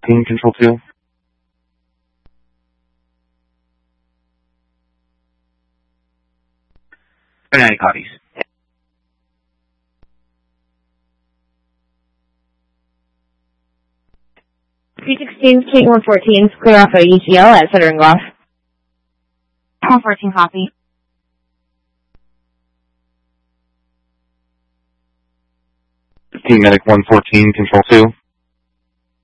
Team Control 2. Any copies. P16, King 114, clear off at EGL at Southern Golf. 114 copy. Team Medic 114, Control 2.